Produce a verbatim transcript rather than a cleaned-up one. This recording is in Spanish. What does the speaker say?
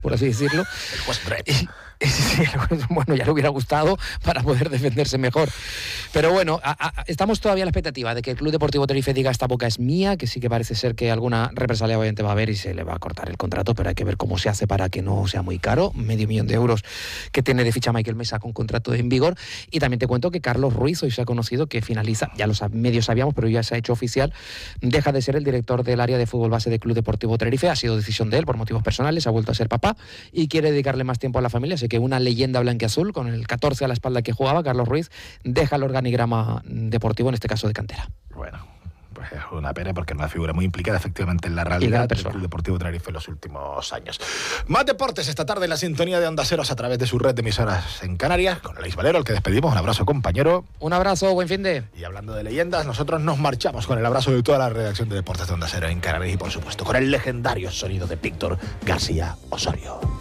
por así decirlo. El juez Brett. Y, y, sí, bueno, ya le hubiera gustado para poder defenderse mejor. Pero bueno, a, a, estamos todavía a la expectativa de que el Club Deportivo Tenerife diga esta boca es mía, que sí que parece ser que alguna represalia obviamente va a haber y se le va a cortar el contrato, pero hay que ver cómo se hace para que no sea muy caro. Medio millón de euros que tiene de ficha Michael Mesa con contrato en vigor. Y también te cuento que Carlos Ruiz hoy se ha conocido que finaliza, ya los medios sabíamos, pero ya se ha hecho oficial, deja de ser el director del área de fútbol base del Club Deportivo Tenerife. Ha sido decisión de él por motivos personales, ha vuelto a ser papá y quiere dedicarle más tiempo a la familia, así que una leyenda blanquiazul con el catorce a la espalda que jugaba, Carlos Ruiz, deja el organigrama deportivo, en este caso de cantera. Bueno, pues es una pena porque es una figura muy implicada efectivamente en la realidad del Club Deportivo Tenerife en los últimos años. Más deportes esta tarde en la sintonía de Onda Ceros a través de su red de emisoras en Canarias, con Aleix Valero, al que despedimos. Un abrazo, compañero. Un abrazo, buen fin de. Y hablando de leyendas, nosotros nos marchamos con el abrazo de toda la redacción de Deportes de Onda Cero en Canarias y por supuesto con el legendario sonido de Víctor García Osorio.